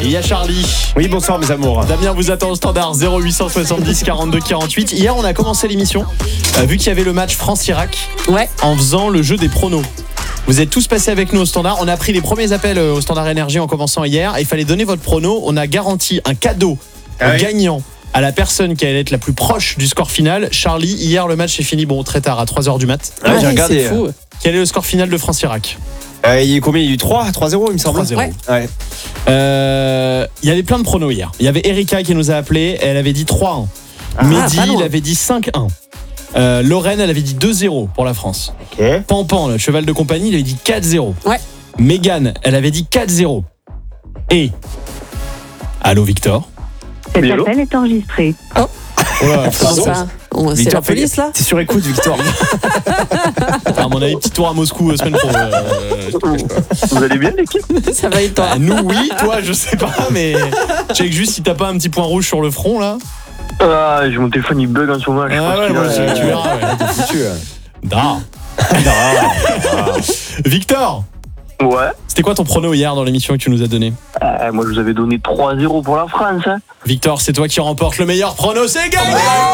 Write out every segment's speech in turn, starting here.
il y a Charlie. Oui, bonsoir mes amours. Damien vous attend au standard 0870 42 48. Hier, on a commencé l'émission, vu qu'il y avait le match France-Irak, en faisant le jeu des pronos. Vous êtes tous passés avec nous au standard. On a pris les premiers appels au standard énergie en commençant hier. Il fallait donner votre prono. On a garanti un cadeau gagnant à la personne qui allait être la plus proche du score final. Charlie, hier, le match est fini très tard, à 3h du mat. J'ai regardé. C'est fou. Quel est le score final de France-Irak ? Il y a eu combien ? Il y a eu 3-0 il me semble. 3-0. Ouais. Il y avait plein de pronos hier. Il y avait Erika qui nous a appelé. Elle avait dit 3-1. Mehdi, il avait dit 5-1. Lorraine, elle avait dit 2-0 pour la France. Okay. Pampan, le cheval de compagnie, il avait dit 4-0. Ouais. Mégane, elle avait dit 4-0. Et allô Victor. Cet appel est enregistré. Oh là, comment ça c'est la police là ? T'es sur écoute Victor. À mon avis, petit tour à Moscou semaine pro. Vous allez bien l'équipe ? Ça va et toi ? Nous oui, toi je sais pas, mais check juste si t'as pas un petit point rouge sur le front là. Mon téléphone il bug en ce moment. Tu verras. T'es foutu. Victor. Ouais. C'était quoi ton prono hier dans l'émission que tu nous as donné ? Moi je vous avais donné 3-0 pour la France. Hein. Victor, c'est toi qui remporte le meilleur prono, c'est gagné.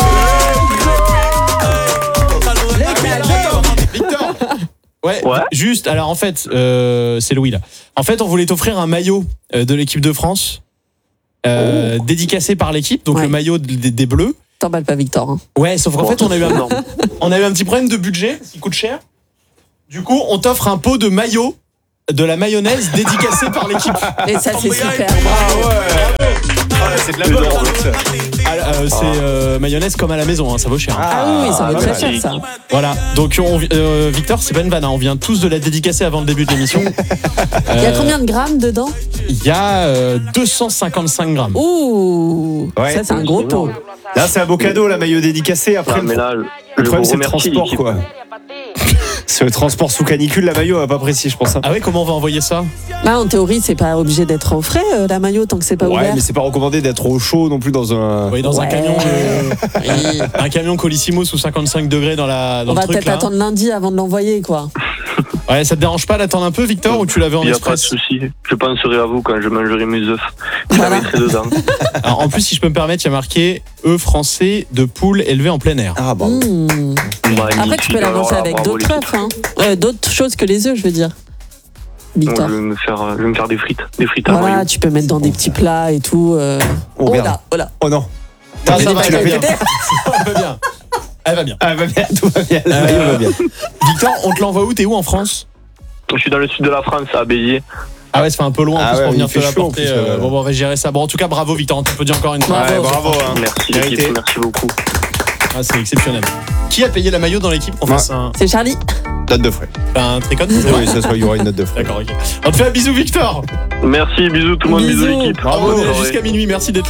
Victor. Ouais. Juste, alors en fait, c'est Louis là. En fait, on voulait t'offrir un maillot de l'équipe de France, dédicacé par l'équipe, donc le maillot des Bleus. T'emballes pas Victor. Hein. Ouais, sauf qu'en fait, on a eu un petit problème de budget, qui coûte cher. Du coup, on t'offre un pot de maillot de la mayonnaise dédicacée par l'équipe. Et ça, c'est super. C'est de la bonne. C'est mayonnaise comme à la maison, ça vaut cher. Ah oui, ça vaut très cher ça. Voilà, donc Victor, c'est pas une vanne, on vient tous de la dédicacer avant le début de l'émission. Il y a combien de grammes dedans ? Il y a 255 grammes. Ouh, ça c'est un gros pot. Là c'est un beau cadeau, la maillot dédicacée. Après mais là, le problème c'est le transport quoi. C'est le transport sous canicule, la maillot pas précis je pense. Ah ouais, comment on va envoyer ça ? Bah en théorie c'est pas obligé d'être au frais la maillot tant que c'est pas ouvert. Ouais mais c'est pas recommandé d'être au chaud non plus dans un... Oui, dans un camion. Un camion Colissimo sous 55 degrés dans on va peut-être attendre lundi avant de l'envoyer quoi. Ouais, ça te dérange pas d'attendre un peu Victor ou tu l'avais en express ? Il n'y a pas de souci, je penserai à vous quand je mangerai mes œufs. Je la mettrai dedans. Alors, en plus si je peux me permettre, il y a marqué œufs français de poule élevés en plein air. Ah bon. Après tu peux l'avancer avec d'autres œufs d'autres choses que les œufs je veux dire. Victor. Je vais me faire des frites à voilà, maillot. tu peux mettre dans des petits plats et tout. Oh là. Ça Oh non. va, Tu l'as elle fait va bien. Elle va bien. Elle va bien, tout va bien. La maillot va bien. Victor, on te l'envoie où ? T'es où en France ? Je suis dans le sud de la France, à Béziers. Ah ouais, ça fait un peu loin en plus pour venir te l'apporter. Bon, on va gérer ça. Bon, en tout cas, bravo Victor, on te peut dire encore une fois. Bravo. Merci l'équipe, merci beaucoup. C'est exceptionnel. Qui a payé la maillot dans l'équipe ? C'est Charlie. Note de frais. Un tricot ? Oui, ça sera, il y aura une note de frais. D'accord, ok. On te fait un bisou Victor. Merci, bisous tout le monde, bisous l'équipe. Bravo, jusqu'à minuit, merci d'être là.